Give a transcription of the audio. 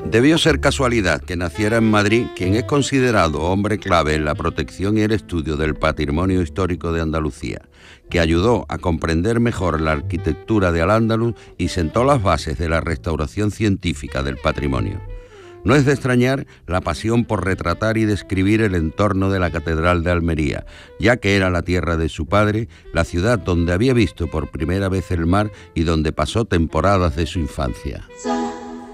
Debió ser casualidad que naciera en Madrid quien es considerado hombre clave en la protección y el estudio del patrimonio histórico de Andalucía, que ayudó a comprender mejor la arquitectura de Al-Ándalus y sentó las bases de la restauración científica del patrimonio. No es de extrañar la pasión por retratar y describir el entorno de la Catedral de Almería, ya que era la tierra de su padre, la ciudad donde había visto por primera vez el mar y donde pasó temporadas de su infancia.